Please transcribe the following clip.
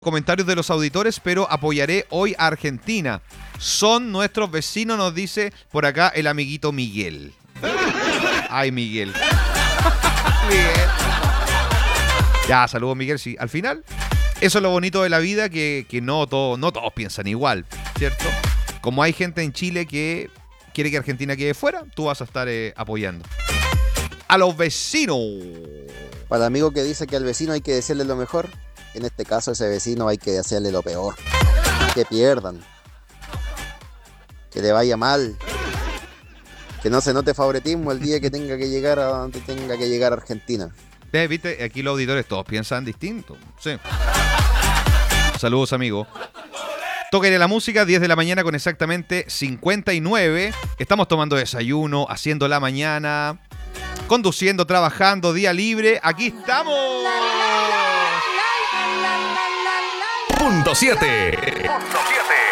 Comentarios de los auditores, pero apoyaré hoy a Argentina. Son nuestros vecinos, nos dice por acá el amiguito Miguel. Ay, Miguel. Miguel. Ya, saludos, Miguel. Sí, al final, eso es lo bonito de la vida, que no todos piensan igual, ¿cierto? Como hay gente en Chile que quiere que Argentina quede fuera, tú vas a estar apoyando a los vecinos. Para el amigo que dice que al vecino hay que decirle lo mejor, en este caso a ese vecino hay que hacerle lo peor. Que pierdan. Que le vaya mal. Que no se note favoritismo el día que tenga que llegar a donde tenga que llegar Argentina. Viste, aquí los auditores todos piensan distinto. Sí. Saludos, amigo. Tóquenle la música, 10 de la mañana con exactamente 59. Estamos tomando desayuno, haciendo la mañana, conduciendo, trabajando, día libre. ¡Aquí estamos! Punto 7.